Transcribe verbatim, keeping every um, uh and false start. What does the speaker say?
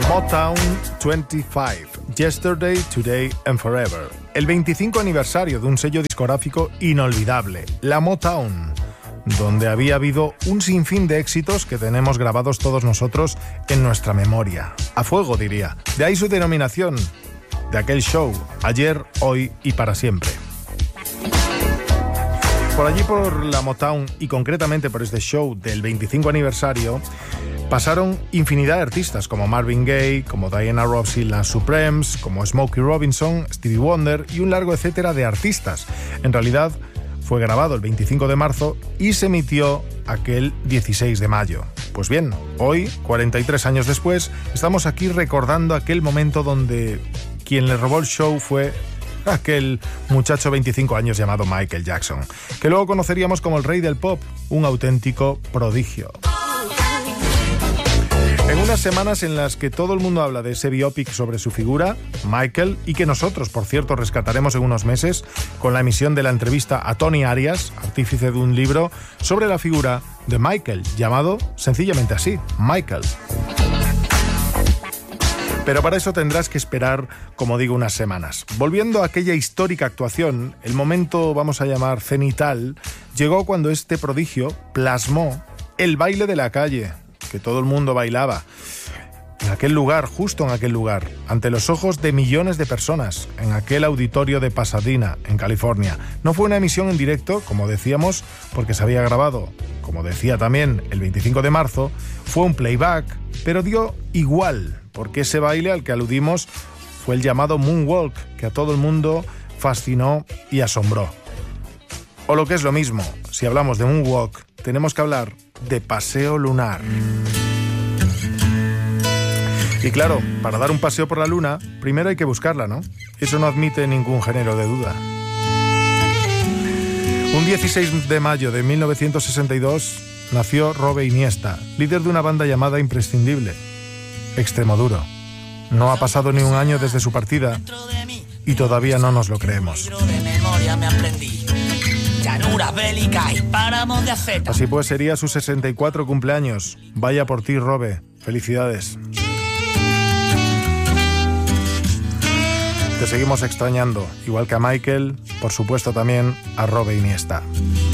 Motown veinticinco, Yesterday, Today and Forever. El veinticinco aniversario de un sello discográfico inolvidable, la Motown, donde había habido un sinfín de éxitos que tenemos grabados todos nosotros en nuestra memoria. A fuego, diría. De ahí su denominación, de aquel show, ayer, hoy y para siempre. Por allí, por la Motown, y concretamente por este show del veinticinco aniversario, pasaron infinidad de artistas como Marvin Gaye, como Diana Ross y las Supremes, como Smokey Robinson, Stevie Wonder y un largo etcétera de artistas. En realidad, fue grabado el veinticinco de marzo y se emitió aquel dieciséis de mayo. Pues bien, hoy, cuarenta y tres años después, estamos aquí recordando aquel momento donde quien le robó el show fue aquel muchacho de veinticinco años llamado Michael Jackson, que luego conoceríamos como el rey del pop, un auténtico prodigio. En unas semanas en las que todo el mundo habla de ese biopic sobre su figura, Michael, y que nosotros, por cierto, rescataremos en unos meses con la emisión de la entrevista a Tony Arias, artífice de un libro sobre la figura de Michael, llamado sencillamente así, Michael. Pero para eso tendrás que esperar, como digo, unas semanas. Volviendo a aquella histórica actuación, el momento, vamos a llamar cenital, llegó cuando este prodigio plasmó el baile de la calle, que todo el mundo bailaba, en aquel lugar, justo en aquel lugar, ante los ojos de millones de personas, en aquel auditorio de Pasadena, en California. No fue una emisión en directo, como decíamos, porque se había grabado, como decía también, el veinticinco de marzo, fue un playback, pero dio igual, porque ese baile al que aludimos fue el llamado Moonwalk, que a todo el mundo fascinó y asombró. O lo que es lo mismo, si hablamos de Moonwalk, tenemos que hablar de paseo lunar. Y claro, para dar un paseo por la luna, primero hay que buscarla, ¿no? Eso no admite ningún género de duda. Un dieciséis de mayo de mil novecientos sesenta y dos nació Robe Iniesta, líder de una banda llamada Imprescindible, Extremoduro. No ha pasado ni un año desde su partida y todavía no nos lo creemos. Así pues, sería su sesenta y cuatro cumpleaños. Vaya por ti, Robe. Felicidades. Te seguimos extrañando, igual que a Michael, por supuesto también a Robe Iniesta.